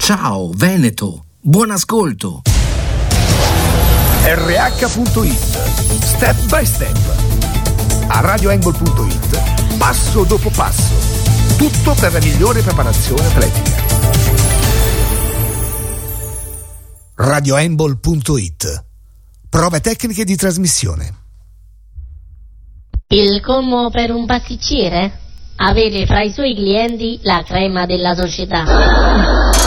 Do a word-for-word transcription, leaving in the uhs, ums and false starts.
Ciao Veneto, buon ascolto. R H punto it, step by step. A radioangle punto it, passo dopo passo. Tutto per la migliore preparazione atletica. radioangle punto it. Prove tecniche di trasmissione. Il commo per un pasticcere? Avere fra i suoi clienti la crema della società.